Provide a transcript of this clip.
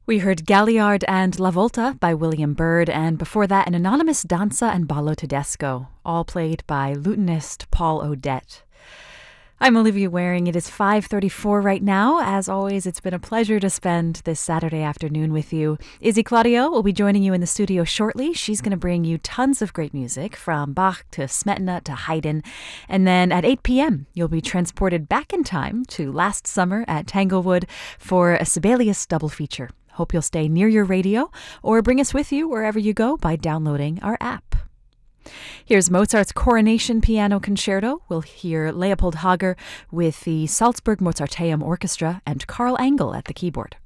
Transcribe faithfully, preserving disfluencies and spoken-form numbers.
We heard Galliard and La Volta by William Byrd, and before that, an anonymous danza and ballo tedesco, all played by lutenist Paul Odette. I'm Olivia Waring. It is five thirty-four right now. As always, it's been a pleasure to spend this Saturday afternoon with you. Izzy Claudio will be joining you in the studio shortly. She's going to bring you tons of great music, from Bach to Smetana to Haydn. And then at eight p.m., you'll be transported back in time to last summer at Tanglewood for a Sibelius double feature. Hope you'll stay near your radio or bring us with you wherever you go by downloading our app. Here's Mozart's Coronation Piano Concerto. We'll hear Leopold Hager with the Salzburg Mozarteum Orchestra and Carl Engel at the keyboard.